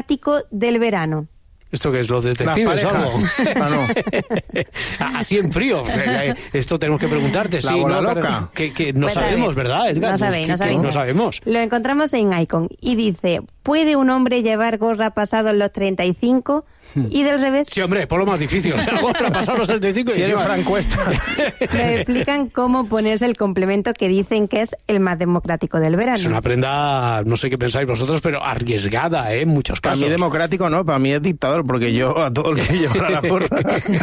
democrático del verano. ¿Esto qué es? ¿Los detectives o algo? No. Así en frío. O sea, esto tenemos que preguntarte. La bola loca. Que no sabemos, ¿verdad, Edgar? No sabéis. No sabemos. Lo encontramos en Icon y dice, ¿puede un hombre llevar gorra pasados los 35? Y del revés. Sí, hombre, por lo más difícil. O sea, gorra pasados los 35. Si eres Fran Cuesta. Le explican cómo ponerse el complemento que dicen que es el más democrático del verano. Es una prenda, no sé qué pensáis vosotros, pero arriesgada, en muchos casos. Para mí democrático no, para mí es dictador, porque yo a todo el que lleva la gorra.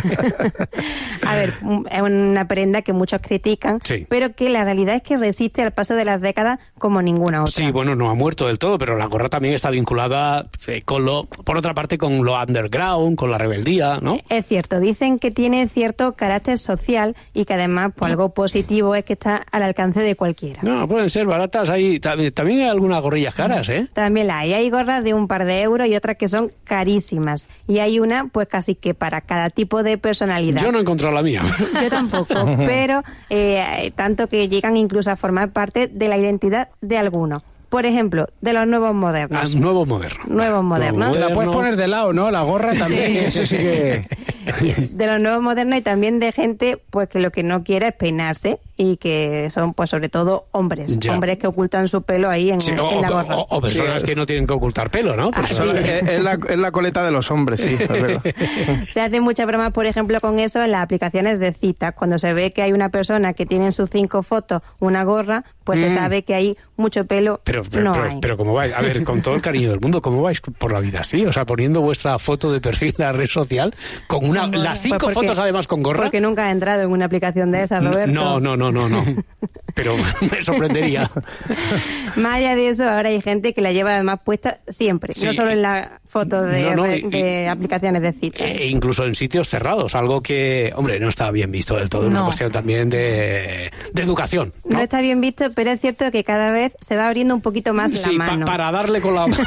A ver, es una prenda que muchos critican, sí, pero que la realidad es que resiste al paso de las décadas como ninguna otra. Sí, bueno, no ha muerto del todo, pero la gorra también está vinculada por otra parte, con lo underground, con la rebeldía, ¿no? Es cierto, dicen que tiene cierto carácter social y que además, pues, algo positivo es que está al alcance de cualquiera. No, pueden ser baratas, también hay algunas gorrillas caras, ¿eh? También hay gorras de un par de euros y otras que son carísimas. Y hay una, pues casi que para cada tipo de personalidad. Yo no he encontrado la mía. Yo tampoco, pero tanto que llegan incluso a formar parte de la identidad de algunos. Por ejemplo, de los nuevos modernos. Nuevos modernos. La puedes poner de lado, ¿no? La gorra también, sí. Eso sí que... De los nuevos modernos y también de gente pues que lo que no quiere es peinarse y que son pues sobre todo hombres. Ya. Hombres que ocultan su pelo ahí en la gorra. O personas que no tienen que ocultar pelo, ¿no? Es la coleta de los hombres, sí, es verdad. Se hace mucha broma, por ejemplo, con eso en las aplicaciones de citas. Cuando se ve que hay una persona que tiene en sus 5 fotos una gorra, pues se sabe que hay mucho pelo. Pero ¿cómo vais? A ver, con todo el cariño del mundo, ¿cómo vais por la vida así? O sea, poniendo vuestra foto de perfil en la red social con las 5 fotos además con gorra. Porque nunca he entrado en una aplicación de esas, Roberto. No. Pero me sorprendería. Más allá de eso, ahora hay gente que la lleva además puesta siempre, sí, no solo en la foto de aplicaciones de citas. Incluso en sitios cerrados, algo que, hombre, no está bien visto del todo, una cuestión también de educación. No está bien visto, pero es cierto que cada vez se va abriendo un poquito más la mano. Para darle con la mano.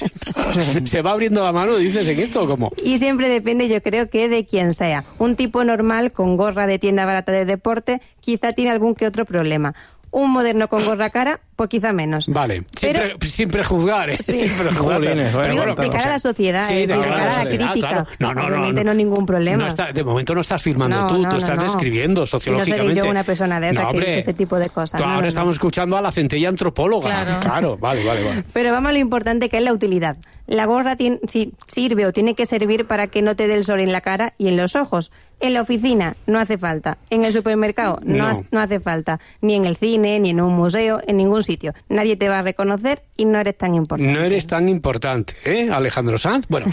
¿Se va abriendo la mano, dices, en esto o cómo? Y siempre depende, yo creo, que de quién sea. Un tipo normal con gorra de tienda barata de deporte quizá tiene algún que otro problema. Un moderno con gorra cara, pues quizá menos. Vale, sin prejuzgar, ¿eh? Sí. Sin prejuzgar. De cara a la sociedad, de cara a la crítica. Claro. Obviamente no ningún problema. De momento no estás firmando tú estás describiendo sociológicamente. No seré yo una persona de esa que dice ese tipo de cosas. Ahora estamos escuchando a la centella antropóloga. Claro, vale. Pero vamos a lo importante, que es la utilidad. La gorra sirve o tiene que servir para que no te dé el sol en la cara y en los ojos. En la oficina no hace falta. En el supermercado no hace falta. Ni en el cine, ni en un museo, en ningún sitio. Nadie te va a reconocer y no eres tan importante. No eres tan importante, ¿eh, Alejandro Sanz? Bueno,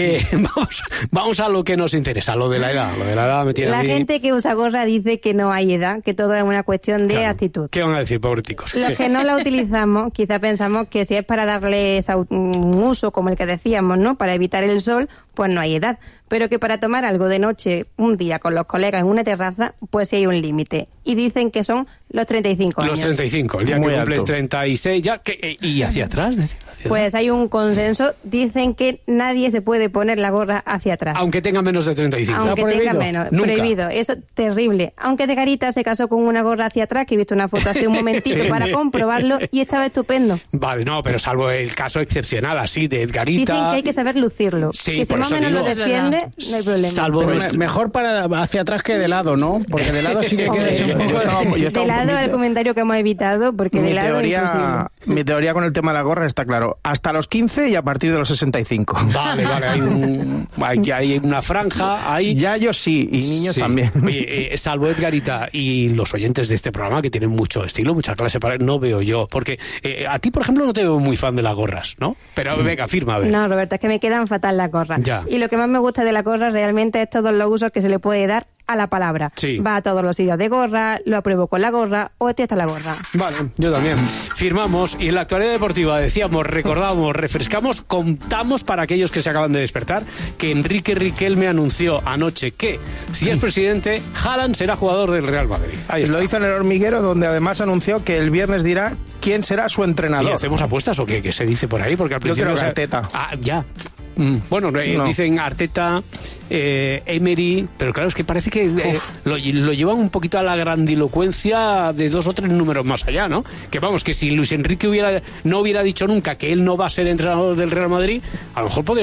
vamos a lo que nos interesa, lo de la edad. Lo de la edad me tiene La gente que usa gorra dice que no hay edad, que todo es una cuestión de actitud. ¿Qué van a decir, pobreticos? Los que no la utilizamos, quizá pensamos que si es para darle un uso como el que decíamos, ¿no? Para evitar el sol, pues no hay edad. Pero que para tomar algo de noche un día con los colegas en una terraza, pues sí hay un límite. Y dicen que son los 35 años. Los 35, el día que cumples 36 ya. ¿Y hacia atrás? Pues hay un consenso. Dicen que nadie se puede poner la gorra hacia atrás. Aunque tenga menos de 35. Aunque tenga menos. Nunca. Prohibido. Eso es terrible. Aunque de Garita se casó con una gorra hacia atrás, que he visto una foto hace un momentito para comprobarlo, y estaba estupendo. Vale, no, pero salvo el caso excepcional así de Edgarita. Dicen que hay que saber lucirlo. Sí, que si más o menos lo defiende, no hay problema. Salvo mejor para hacia atrás que de lado, ¿no? Porque de lado sí que queda un poco... De lado el comentario que hemos evitado, porque de lado es imposible. Mi teoría con el tema de la gorra está claro. Hasta los 15 y a partir de los 65. Vale, hay una franja ahí. Ya yo sí, y niños también. Oye, salvo Edgarita y los oyentes de este programa, que tienen mucho estilo, mucha clase, no veo yo. Porque a ti, por ejemplo, no te veo muy fan de las gorras, ¿no? Pero venga, firma, a ver. No, Roberto, es que me quedan fatal las gorras. Ya. Y lo que más me gusta de la gorra realmente es todos los usos que se le puede dar a la palabra. Sí. Va a todos los sitios de gorra, lo apruebo con la gorra, o estoy hasta la gorra. Vale, yo también. Firmamos, y en la actualidad deportiva decíamos, recordamos, refrescamos, contamos para aquellos que se acaban de despertar que Enrique Riquelme anunció anoche que, si es presidente, Haaland será jugador del Real Madrid. Ahí está. Lo hizo en el Hormiguero, donde además anunció que el viernes dirá quién será su entrenador. ¿Y hacemos apuestas o qué? ¿Qué se dice por ahí? Porque al principio... Yo creo que Arteta. Ya. Bueno, dicen Arteta, Emery, pero claro, es que parece que lo llevan un poquito a la grandilocuencia de 2 o 3 números más allá, ¿no? Que vamos, que si Luis Enrique no hubiera dicho nunca que él no va a ser entrenador del Real Madrid, a lo mejor podría